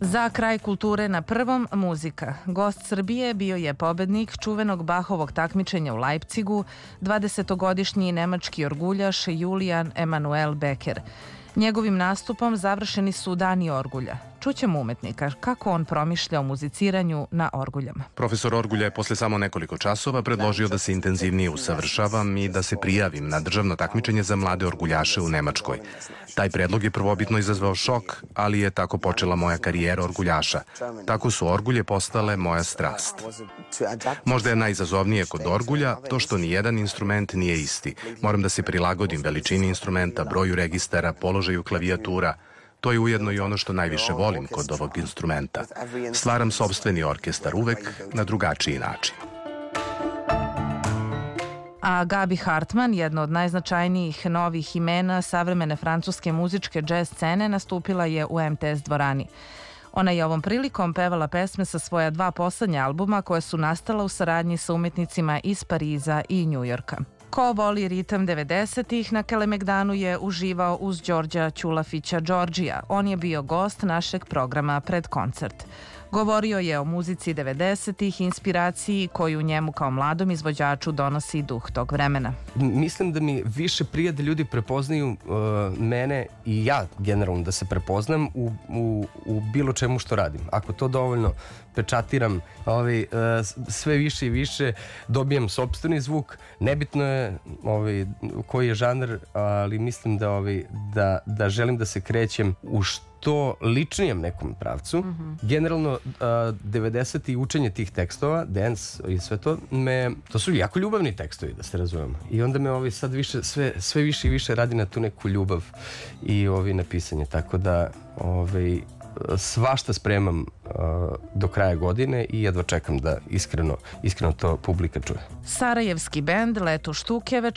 Za kraj kulture na prvom muzika. Gost Srbije bio je pobednik čuvenog Bachovog takmičenja u Leipzigu, 20-godišnji nemački orguljaš Julian Emanuel Becker. Njegovim nastupom završeni su Dani orgulja. Čućemo umetnika kako on promišlja o muziciranju na orguljama. Profesor Orgulja je posle samo nekoliko časova predložio da se intenzivnije usavršavam i da se prijavim na državno takmičenje za mlade orguljaše u Nemačkoj. Taj predlog je prvobitno izazvao šok, ali je tako počela moja karijera orguljaša. Tako su orgulje postale moja strast. Možda je najizazovnije kod orgulja to što ni jedan instrument nije isti. Moram da se prilagodim veličini instrumenta, broju registara, položaju klavijatura. To je ujedno i ono što najviše volim kod ovog instrumenta. Stvaram sopstveni orkestar uvek na drugačiji način. A Gabi Hartman, jedna od najznačajnijih novih imena savremene francuske muzičke džez scene, nastupila je u MTS dvorani. Ona je ovom prilikom pevala pesme sa svoja dva poslednja albuma koje su nastala u saradnji sa umetnicima iz Pariza i Njujorka. Ko voli ritam 90-ih na Kalemegdanu je uživao uz Đorđa Ćulafića Đorđija. On je bio gost našeg programa pred koncert. Govorio je o muzici 90-ih, inspiraciji koju njemu kao mladom izvođaču donosi duh tog vremena. Mislim da mi više prija da ljudi prepoznaju mene i ja generalno da se prepoznam u bilo čemu što radim. Ako to dovoljno pečatiram sve više i više, dobijam sopstveni zvuk. Nebitno je koji je žanr, ali mislim da želim da se krećem u što ličnijem nekom pravcu. Generalno 90. i učenje tih tekstova, dance i sve to, to su jako ljubavni tekstovi, da se razumemo. I onda me sad sve više i više radi na tu neku ljubav i na pisanje. Tako da svašta spremam do kraja godine i jedva čekam da iskreno to publika čuje. Sarajevski bend Leto Štukević